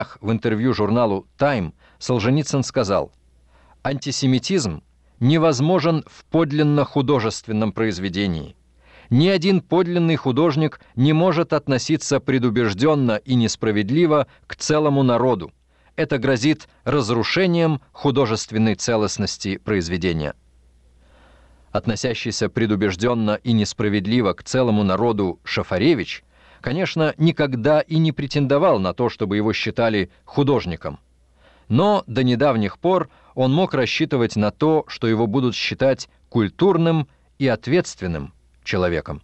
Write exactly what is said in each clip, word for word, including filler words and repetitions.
В интервью журналу «Тайм» Солженицын сказал: «Антисемитизм невозможен в подлинно-художественном произведении. Ни один подлинный художник не может относиться предубежденно и несправедливо к целому народу. Это грозит разрушением художественной целостности произведения». Относящийся предубежденно и несправедливо к целому народу Шафаревич, конечно, никогда и не претендовал на то, чтобы его считали художником. Но до недавних пор он мог рассчитывать на то, что его будут считать культурным и ответственным человеком.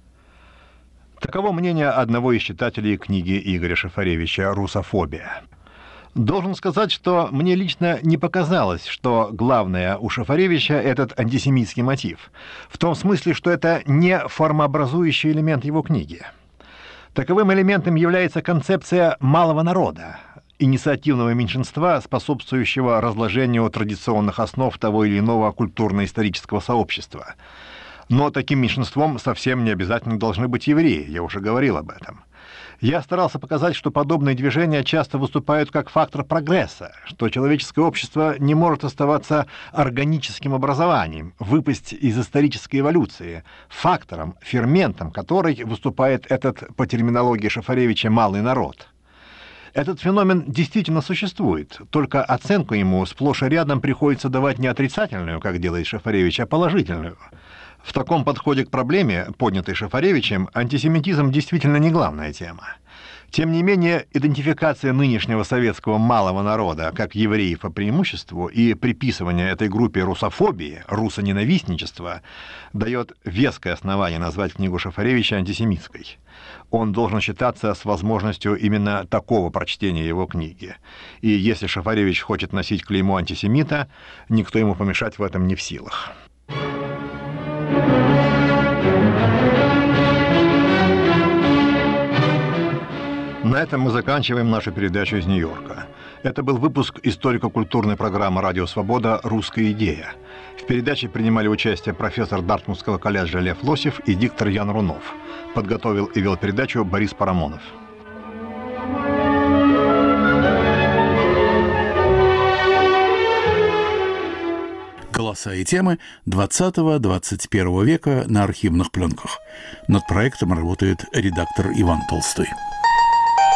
Таково мнение одного из читателей книги Игоря Шафаревича «Русофобия». Должен сказать, что мне лично не показалось, что главное у Шафаревича этот антисемитский мотив, в том смысле, что это не формообразующий элемент его книги. Таковым элементом является концепция малого народа, инициативного меньшинства, способствующего разложению традиционных основ того или иного культурно-исторического сообщества. Но таким меньшинством совсем не обязательно должны быть евреи, я уже говорил об этом. Я старался показать, что подобные движения часто выступают как фактор прогресса, что человеческое общество не может оставаться органическим образованием, выпасть из исторической эволюции, фактором, ферментом которой выступает этот, по терминологии Шафаревича, малый народ. Этот феномен действительно существует, только оценку ему сплошь и рядом приходится давать не отрицательную, как делает Шафаревич, а положительную. В таком подходе к проблеме, поднятой Шафаревичем, антисемитизм действительно не главная тема. Тем не менее, идентификация нынешнего советского малого народа как евреев по преимуществу и приписывание этой группе русофобии, русоненавистничества, дает веское основание назвать книгу Шафаревича антисемитской. Он должен считаться с возможностью именно такого прочтения его книги. И если Шафаревич хочет носить клеймо антисемита, никто ему помешать в этом не в силах. На этом мы заканчиваем нашу передачу из Нью-Йорка. Это был выпуск историко-культурной программы «Радио Свобода. Русская идея». В передаче принимали участие профессор Дартмутского колледжа Лев Лосев и диктор Ян Рунов. Подготовил и вел передачу Борис Парамонов. Голоса и темы двадцатого-двадцать первого века на архивных пленках. Над проектом работает редактор Иван Толстой.